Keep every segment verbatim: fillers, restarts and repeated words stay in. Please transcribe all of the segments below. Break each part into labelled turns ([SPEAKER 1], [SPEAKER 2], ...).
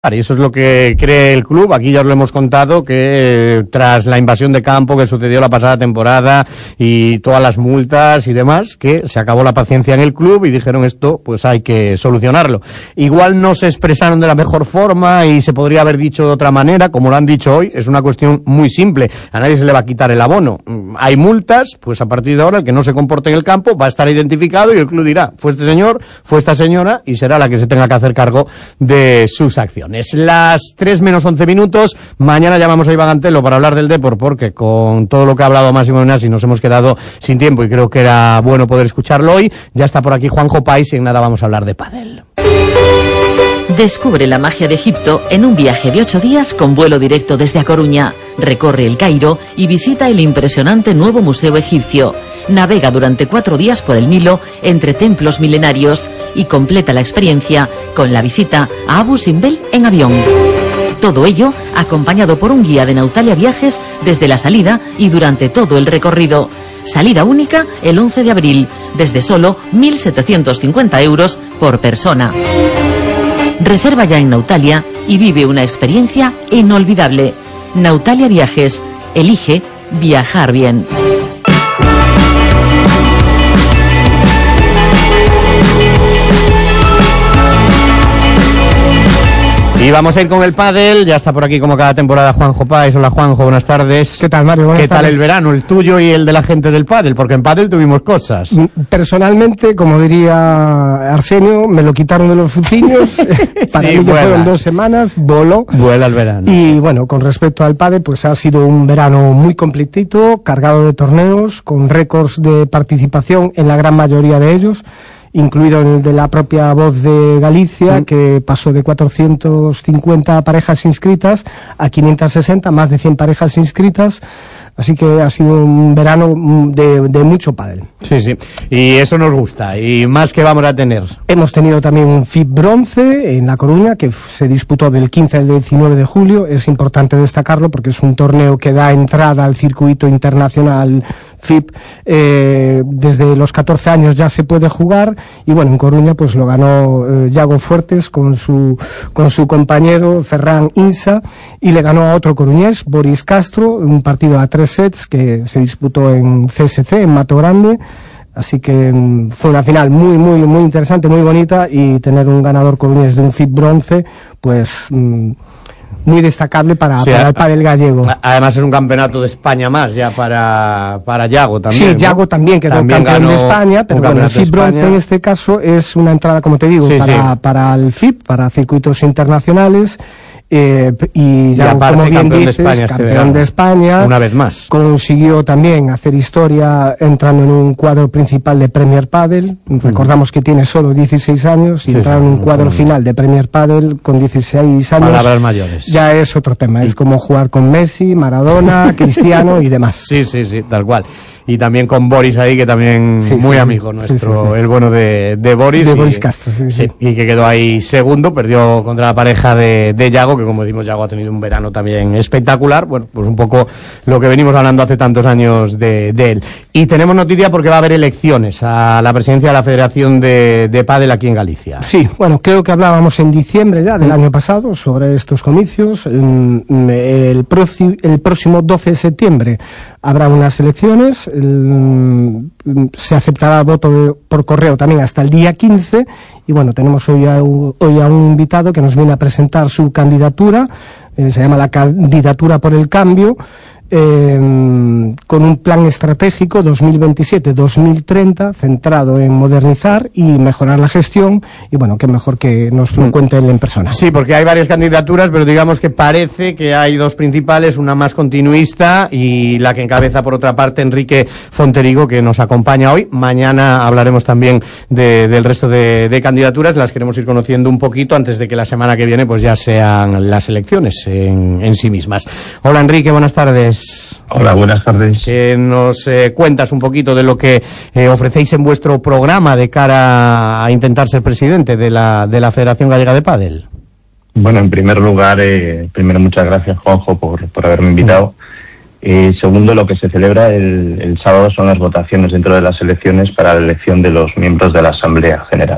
[SPEAKER 1] Y eso es lo que cree el club. Aquí ya os lo hemos contado, que eh, tras la invasión de campo que sucedió la pasada temporada y todas las multas y demás, que se acabó la paciencia en el club y dijeron esto, pues hay que solucionarlo. Igual no se expresaron de la mejor forma y se podría haber dicho de otra manera, como lo han dicho hoy. Es una cuestión muy simple. A nadie se le va a quitar el abono. Hay multas, pues a partir de ahora el que no se comporte en el campo va a estar identificado y el club dirá, fue este señor, fue esta señora, y será la que se tenga que hacer cargo de sus acciones. Es las tres menos once minutos. Mañana llamamos a Iván Antelo para hablar del Depor, porque con todo lo que ha hablado Máximo Benassi nos hemos quedado sin tiempo y creo que era bueno poder escucharlo hoy. Ya está por aquí Juanjo Pais y en nada vamos a hablar de pádel.
[SPEAKER 2] Descubre la magia de Egipto en un viaje de ocho días con vuelo directo desde A Coruña. Recorre el Cairo y visita el impresionante nuevo museo egipcio. Navega durante cuatro días por el Nilo entre templos milenarios y completa la experiencia con la visita a Abu Simbel en avión. Todo ello acompañado por un guía de Nautalia Viajes desde la salida y durante todo el recorrido. Salida única el once de abril, desde solo mil setecientos cincuenta euros por persona. Reserva ya en Nautalia y vive una experiencia inolvidable. Nautalia Viajes. Elige viajar bien.
[SPEAKER 1] Y vamos a ir con el pádel. Ya está por aquí como cada temporada Juanjo Pais. Hola Juanjo, buenas tardes.
[SPEAKER 3] ¿Qué tal, Mario? Buenas
[SPEAKER 1] ¿Qué
[SPEAKER 3] tardes.
[SPEAKER 1] tal el verano, el tuyo y el de la gente del pádel? Porque en pádel tuvimos cosas.
[SPEAKER 3] Personalmente, como diría Arsenio, me lo quitaron de los fucillos. Para
[SPEAKER 1] Sí,
[SPEAKER 3] mí que
[SPEAKER 1] vuela.
[SPEAKER 3] fueron dos semanas, voló.
[SPEAKER 1] Vuela el verano.
[SPEAKER 3] Y bueno, con respecto al pádel, pues ha sido un verano muy completito, cargado de torneos, con récords de participación en la gran mayoría de ellos, incluido el de la propia Voz de Galicia, mm. que pasó de cuatrocientas cincuenta parejas inscritas a quinientas sesenta, más de cien parejas inscritas. Así que ha sido un verano de, de mucho pádel.
[SPEAKER 1] Sí, sí. Y eso nos gusta. ¿Y más que vamos a tener?
[SPEAKER 3] Hemos tenido también un F I B bronce en La Coruña, que se disputó del quince al diecinueve de julio. Es importante destacarlo porque es un torneo que da entrada al circuito internacional F I B. Eh, desde los catorce años ya se puede jugar. Y bueno, en Coruña pues lo ganó eh, Yago Fuertes con su, con su compañero Ferran Insa, y le ganó a otro coruñés, Boris Castro, un partido a tres sets que se disputó en C S C, en Mato Grande. Así que mm, fue una final muy, muy, muy interesante, muy bonita, y tener un ganador coruñés de un F I B bronce, pues mm, muy destacable para,
[SPEAKER 1] Sí,
[SPEAKER 3] para
[SPEAKER 1] a,
[SPEAKER 3] el pádel gallego.
[SPEAKER 1] Además es un campeonato de España más ya para, para Yago también.
[SPEAKER 3] Sí,
[SPEAKER 1] ¿no?
[SPEAKER 3] Yago también quedó
[SPEAKER 1] también
[SPEAKER 3] campeón de España, pero bueno, el F I B bronce en este caso es una entrada, como te digo,
[SPEAKER 1] sí,
[SPEAKER 3] para,
[SPEAKER 1] sí.
[SPEAKER 3] para el F I B, para circuitos internacionales. Eh, y ya,
[SPEAKER 1] aparte,
[SPEAKER 3] como bien
[SPEAKER 1] campeón
[SPEAKER 3] dices,
[SPEAKER 1] de España
[SPEAKER 3] campeón
[SPEAKER 1] este verano,
[SPEAKER 3] de España,
[SPEAKER 1] una vez más.
[SPEAKER 3] Consiguió también hacer historia entrando en un cuadro principal de Premier Padel. Mm. Recordamos que tiene solo dieciséis años y sí, entrar sí, en un cuadro sí. final de Premier Padel con dieciséis años.
[SPEAKER 1] Palabras mayores.
[SPEAKER 3] Ya es otro tema. Es como jugar con Messi, Maradona, Cristiano y demás.
[SPEAKER 1] Sí, sí, sí, tal cual. Y también con Boris ahí, que también sí, muy sí, amigo nuestro, sí, sí, sí. el bueno de, de Boris.
[SPEAKER 3] De
[SPEAKER 1] y,
[SPEAKER 3] Boris Castro, sí, sí.
[SPEAKER 1] sí. Y que quedó ahí segundo, perdió contra la pareja de, de Yago, que como decimos, Yago ha tenido un verano también espectacular. Bueno, pues un poco lo que venimos hablando hace tantos años de, de él. Y tenemos noticia porque va a haber elecciones a la presidencia de la Federación de, de Pádel aquí en Galicia.
[SPEAKER 3] Sí, bueno, creo que hablábamos en diciembre ya del mm. año pasado sobre estos comicios. El, proci, el próximo doce de septiembre habrá unas elecciones. El, se aceptará voto de, por correo también hasta el día quince, y bueno, tenemos hoy a, hoy a un invitado que nos viene a presentar su candidatura. Eh, se llama la Candidatura por el Cambio, eh, con un plan estratégico dos mil veintisiete dos mil treinta centrado en modernizar y mejorar la gestión, y bueno, qué mejor que nos lo cuente él en persona.
[SPEAKER 1] Sí, porque hay varias candidaturas, pero digamos que parece que hay dos principales, una más continuista y la que encabeza por otra parte Enrique Fonterigo, que nos acompaña hoy. Mañana hablaremos también de, del resto de, de candidaturas, las queremos ir conociendo un poquito antes de que la semana que viene pues ya sean las elecciones en, en sí mismas. Hola Enrique, buenas tardes.
[SPEAKER 4] Hola, buenas tardes.
[SPEAKER 1] Que nos eh, cuentas un poquito de lo que eh, ofrecéis en vuestro programa de cara a intentar ser presidente de la, de la Federación Gallega de Pádel.
[SPEAKER 4] Bueno, en primer lugar, eh, primero muchas gracias, Juanjo, por, por haberme invitado. Eh, segundo, lo que se celebra el, el sábado son las votaciones dentro de las elecciones para la elección de los miembros de la Asamblea General.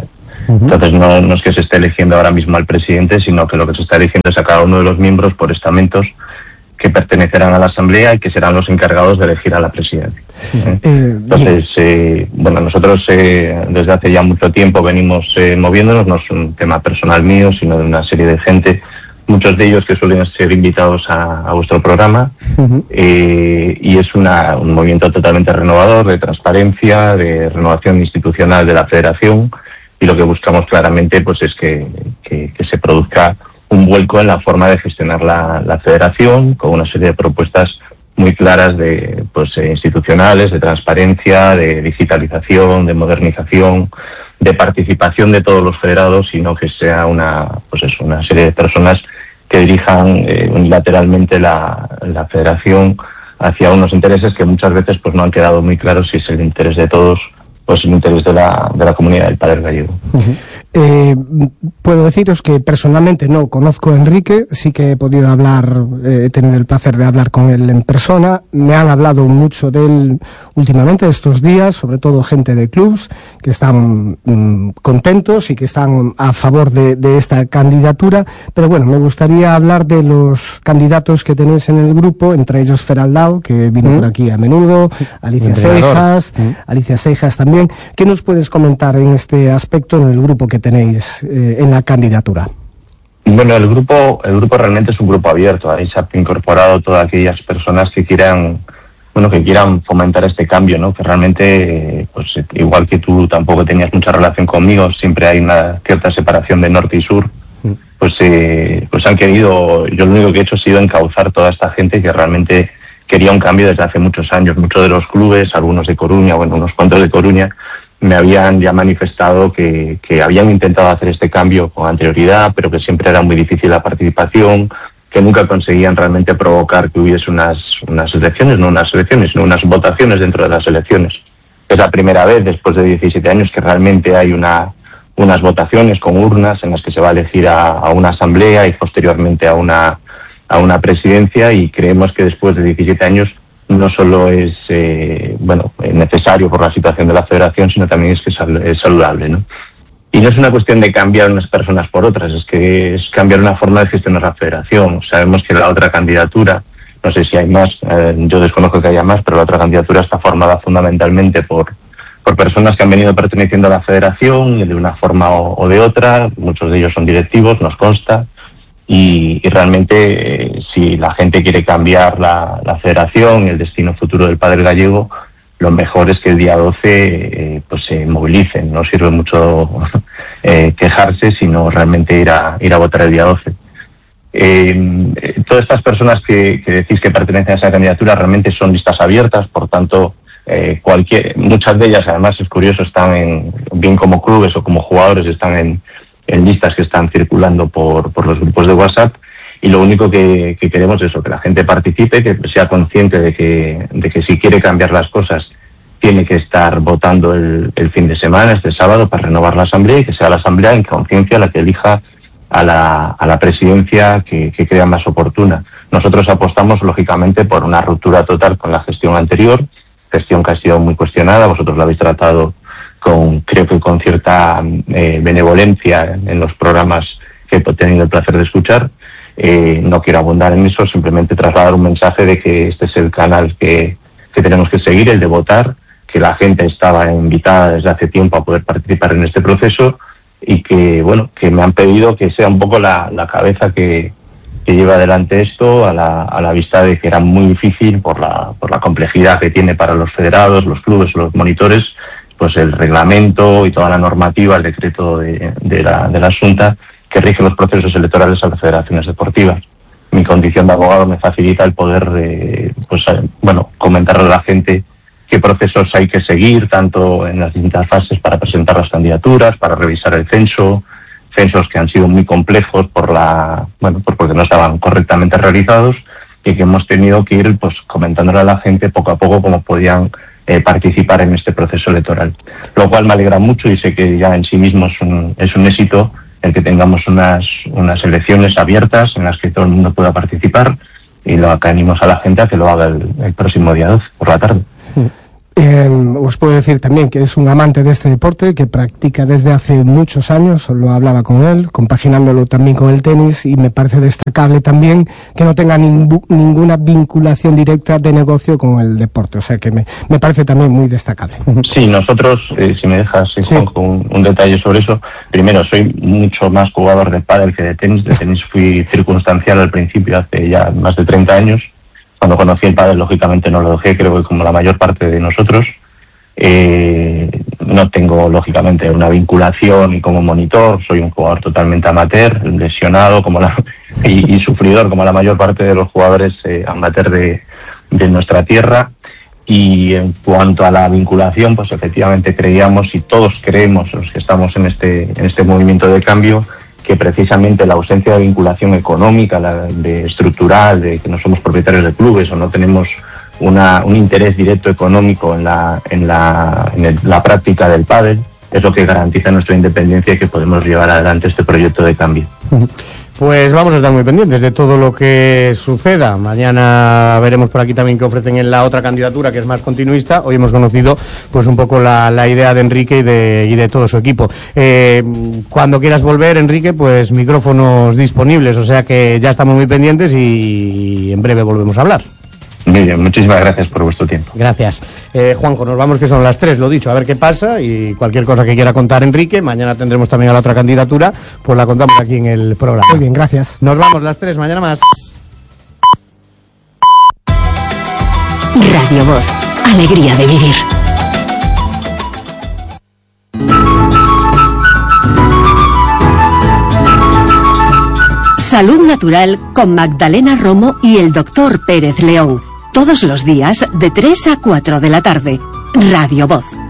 [SPEAKER 4] Uh-huh. Entonces no, no es que se esté eligiendo ahora mismo al presidente, sino que lo que se está eligiendo es a cada uno de los miembros por estamentos que pertenecerán a la Asamblea y que serán los encargados de elegir a la presidencia. ¿eh? Eh, Entonces, eh, bueno, nosotros eh, desde hace ya mucho tiempo venimos eh, moviéndonos, no es un tema personal mío, sino de una serie de gente, muchos de ellos que suelen ser invitados a, a vuestro programa, uh-huh. eh, y es una, un movimiento totalmente renovador, de transparencia, de renovación institucional de la Federación, y lo que buscamos claramente pues es que, que, que se produzca un vuelco en la forma de gestionar la, la Federación, con una serie de propuestas muy claras de pues eh, institucionales, de transparencia, de digitalización, de modernización, de participación de todos los federados, sino que sea una pues eso, una serie de personas que dirijan eh, unilateralmente la, la Federación hacia unos intereses que muchas veces pues no han quedado muy claros si es el interés de todos o es el interés de la, de la comunidad del Padel Gallego.
[SPEAKER 3] Uh-huh. Eh, puedo deciros que personalmente no conozco a Enrique, sí que he podido hablar, eh, he tenido el placer de hablar con él en persona, me han hablado mucho de él últimamente estos días, sobre todo gente de clubs que están mm, contentos y que están a favor de, de esta candidatura, pero bueno, me gustaría hablar de los candidatos que tenéis en el grupo, entre ellos Feraldao, que vino ¿Mm? por aquí a menudo, Alicia Seijas, ¿Mm? Alicia Seijas también. ¿Qué nos puedes comentar en este aspecto en el grupo que tenéis eh, en la candidatura?
[SPEAKER 4] Bueno, el grupo el grupo realmente es un grupo abierto. Ahí se ha incorporado todas aquellas personas que quieran bueno que quieran fomentar este cambio, ¿no? Que realmente, pues igual que tú tampoco tenías mucha relación conmigo, siempre hay una cierta separación de norte y sur. Pues eh, pues han querido, yo lo único que he hecho ha sido encauzar toda esta gente que realmente quería un cambio desde hace muchos años. Muchos de los clubes, algunos de Coruña, bueno, unos cuantos de Coruña, me habían ya manifestado que, que habían intentado hacer este cambio con anterioridad, pero que siempre era muy difícil la participación, que nunca conseguían realmente provocar que hubiese unas, unas elecciones, no unas elecciones, sino unas votaciones dentro de las elecciones. Es la primera vez después de diecisiete años que realmente hay una, unas votaciones con urnas en las que se va a elegir a, a una asamblea y posteriormente a una, a una presidencia, y creemos que después de diecisiete años no solo es eh, bueno necesario por la situación de la Federación, sino también es que es saludable, ¿no? Y no es una cuestión de cambiar unas personas por otras, es que es cambiar una forma de gestionar la Federación. Sabemos que la otra candidatura, no sé si hay más, eh, yo desconozco que haya más, pero la otra candidatura está formada fundamentalmente por por personas que han venido perteneciendo a la Federación de una forma o, o de otra. Muchos de ellos son directivos, nos consta. Y, y realmente eh, si la gente quiere cambiar la, la Federación, el destino futuro del Padel Gallego, lo mejor es que el día doce eh, pues se movilicen. No sirve mucho eh, quejarse, sino realmente ir a ir a votar el día doce. Eh, todas estas personas que, que decís que pertenecen a esa candidatura realmente son listas abiertas, por tanto eh, cualquier muchas de ellas, además es curioso, están en, bien como clubes o como jugadores, están en en listas que están circulando por, por los grupos de WhatsApp, y lo único que, que queremos es eso, que la gente participe, que sea consciente de que, de que si quiere cambiar las cosas tiene que estar votando el, el fin de semana, este sábado, para renovar la asamblea, y que sea la asamblea en conciencia la que elija a la, a la presidencia que, que crea más oportuna. Nosotros apostamos lógicamente por una ruptura total con la gestión anterior, gestión que ha sido muy cuestionada, vosotros la habéis tratado con, creo que con cierta eh, benevolencia en los programas que he tenido el placer de escuchar. Eh, no quiero abundar en eso, simplemente trasladar un mensaje de que este es el canal que, que tenemos que seguir, el de votar, que la gente estaba invitada desde hace tiempo a poder participar en este proceso, y que, bueno, que me han pedido que sea un poco la, la cabeza que, que lleva adelante esto, a la, a la vista de que era muy difícil por la, por la complejidad que tiene para los federados, los clubes, los monitores, pues el reglamento y toda la normativa, el decreto de, de, la, de la Xunta que rige los procesos electorales a las federaciones deportivas. Mi condición de abogado me facilita el poder, eh, pues bueno, comentarle a la gente qué procesos hay que seguir, tanto en las distintas fases para presentar las candidaturas, para revisar el censo, censos que han sido muy complejos por la, bueno, pues porque no estaban correctamente realizados, y que hemos tenido que ir pues comentándole a la gente poco a poco cómo podían Eh, participar en este proceso electoral, lo cual me alegra mucho, y sé que ya en sí mismo es un, es un éxito el que tengamos unas, unas elecciones abiertas en las que todo el mundo pueda participar, y lo que animamos a la gente a que lo haga el, el próximo día doce por la tarde.
[SPEAKER 3] Eh, os puedo decir también que es un amante de este deporte, que practica desde hace muchos años, lo hablaba con él, compaginándolo también con el tenis, y me parece destacable también que no tenga ningú, ninguna vinculación directa de negocio con el deporte, o sea que me, me parece también muy destacable.
[SPEAKER 4] Sí, nosotros, eh, si me dejas, sí, sí. Juanjo, un, un detalle sobre eso. Primero, soy mucho más jugador de pádel que de tenis. De tenis fui circunstancial al principio, hace ya más de treinta años. Cuando conocí el pádel, lógicamente no lo dejé, creo que como la mayor parte de nosotros. Eh, no tengo, lógicamente, una vinculación y como monitor, soy un jugador totalmente amateur, lesionado como la, y, y sufridor como la mayor parte de los jugadores eh, amateur de, de nuestra tierra. Y en cuanto a la vinculación, pues efectivamente creíamos, y todos creemos, los que estamos en este, en este movimiento de cambio, que precisamente la ausencia de vinculación económica, la de estructural, de que no somos propietarios de clubes o no tenemos una, un interés directo económico en la, en la, en el, la práctica del pádel, es lo que garantiza nuestra independencia y que podemos llevar adelante este proyecto de cambio.
[SPEAKER 1] Pues vamos a estar muy pendientes de todo lo que suceda. Mañana veremos por aquí también qué ofrecen en la otra candidatura, que es más continuista. Hoy hemos conocido pues un poco la, la idea de Enrique y de, y de todo su equipo. Eh, cuando quieras volver, Enrique, pues micrófonos disponibles, o sea que ya estamos muy pendientes y en breve volvemos a hablar.
[SPEAKER 4] Muy bien, muchísimas gracias por vuestro tiempo.
[SPEAKER 1] Gracias. Eh, Juanjo, nos vamos, que son las tres, lo dicho, a ver qué pasa, y cualquier cosa que quiera contar Enrique, mañana tendremos también a la otra candidatura, pues la contamos aquí en el programa.
[SPEAKER 3] Muy bien, gracias.
[SPEAKER 1] Nos vamos las tres, mañana más.
[SPEAKER 5] Radio Voz, alegría de vivir. Salud Natural con Magdalena Romo y el doctor Pérez León. Todos los días de tres a cuatro de la tarde. Radio Voz.